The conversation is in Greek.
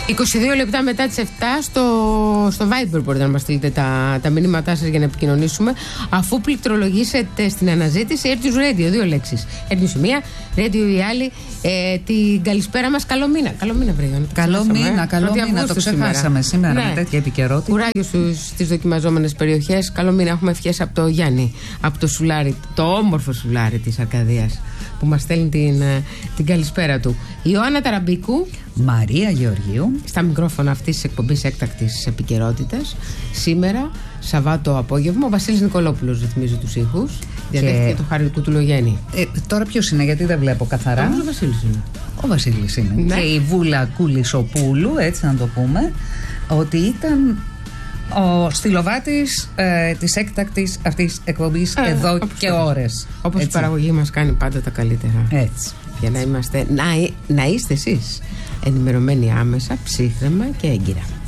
22 λεπτά μετά τις 7 στο Viber μπορείτε να μας στείλετε τα μηνύματά σας για να επικοινωνήσουμε. Αφού πληκτρολογήσετε στην αναζήτηση Air Radio, 2 λέξεις. Air η μία, Radio η άλλη. Την καλησπέρα μας, καλό μήνα. Καλό μήνα, βρε. Καλό μήνα, το ξεχάσαμε σήμερα με τέτοια επικαιρότητα. Κουράγιο στις δοκιμαζόμενες περιοχές. Καλό μήνα, έχουμε ευχές από το Γιάννη, από το Σουλάρι, το όμορφο Σουλάρι της Αρκαδίας, που μας στέλνει την καλησπέρα του. Ιωάννα Ταραμπίκου, Μαρία Γεωργίου, στα μικρόφωνα αυτής της εκπομπής έκτακτης επικαιρότητας. Σήμερα, Σαββάτο απόγευμα, ο Βασίλης Νικολόπουλος ρυθμίζει τους ήχους. Διαδέχτηκε το Χάρη Κουτουλογέννη. Τώρα ποιος είναι, γιατί δεν βλέπω καθαρά. Ο Βασίλης είναι. Ο Βασίλης είναι. Ναι. Και η Βούλα Κουλισοπούλου, έτσι να το πούμε, ότι ήταν ο στυλοβάτης της έκτακτης αυτής εκπομπής εδώ και ώρες. Όπως η παραγωγή μας κάνει πάντα τα καλύτερα. Έτσι. Για να είμαστε, να είστε εσείς ενημερωμένοι άμεσα, ψύχραιμα και έγκυρα.